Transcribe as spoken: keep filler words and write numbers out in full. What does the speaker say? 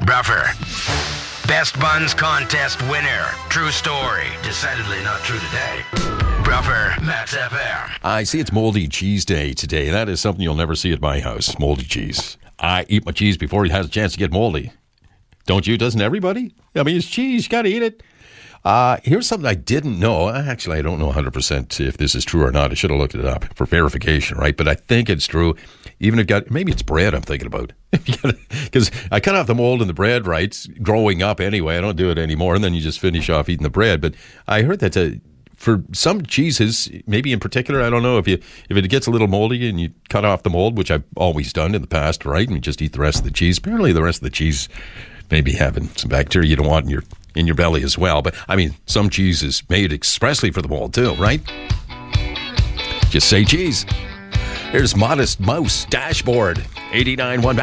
Bruffer. Best Buns Contest winner. True story. Decidedly not true today. Bruffer, Max F M. I see it's moldy cheese day today. That is something you'll never see at my house, moldy cheese. I eat my cheese before it has a chance to get moldy. Don't you? Doesn't everybody? I mean, it's cheese. You got to eat it. Uh, here's something I didn't know. Actually, I don't know one hundred percent if this is true or not. I should have looked it up for verification, right? But I think it's true. Even if it got, maybe it's bread I'm thinking about. Because I cut off the mold in the bread, right? Growing up anyway. I don't do it anymore. And then you just finish off eating the bread. But I heard that uh, for some cheeses, maybe in particular, I don't know, if you if it gets a little moldy and you cut off the mold, which I've always done in the past, right? And you just eat the rest of the cheese. Apparently the rest of the cheese maybe having some bacteria you don't want in your in your belly as well. But, I mean, some cheese is made expressly for the mold, too, right? Just say cheese. Here's Modest Mouse Dashboard. eighty-nine point one